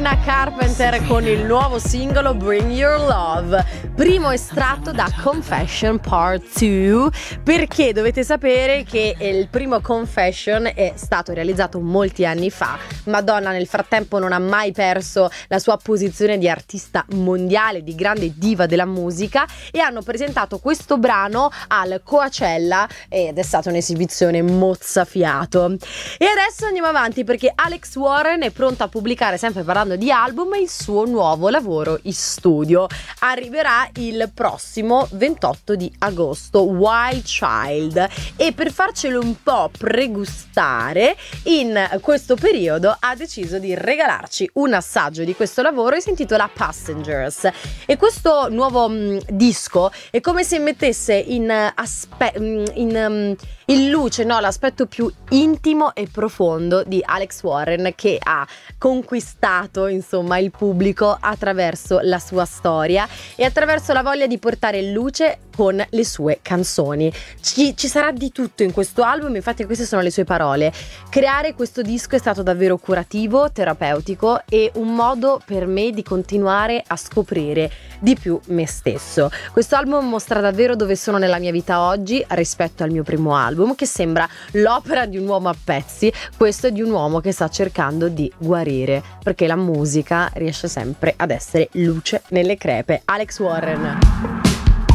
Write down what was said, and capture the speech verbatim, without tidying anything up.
Sabrina Carpenter con il nuovo singolo Bring Your Love, primo estratto da Confession Part due, perché dovete sapere che il primo Confession è stato realizzato molti anni fa. Madonna nel frattempo non ha mai perso la sua posizione di artista mondiale, di grande diva della musica, e hanno presentato questo brano al Coachella ed è stata un'esibizione mozzafiato. E adesso andiamo avanti perché Alex Warren è pronto a pubblicare, sempre parlando di album, il suo nuovo lavoro in studio. Arriverà il prossimo ventotto di agosto, Wild Child, e per farcelo un po' pregustare in questo periodo ha deciso di regalarci un assaggio di questo lavoro e si intitola Passengers. E questo nuovo mh, disco è come se mettesse in, aspe- in, um, in luce no, l'aspetto più intimo e profondo di Alex Warren, che ha conquistato insomma il pubblico attraverso la sua storia e attraverso la voglia di portare luce con le sue canzoni. Ci, ci sarà di tutto in questo album, infatti queste sono le sue parole: creare questo disco è stato davvero curativo, terapeutico e un modo per me di continuare a scoprire di più me stesso. Questo album mostra davvero dove sono nella mia vita oggi rispetto al mio primo album, che sembra l'opera di un uomo a pezzi. Questo è di un uomo che sta cercando di guarire, perché la musica riesce sempre ad essere luce nelle crepe. Alex Warren.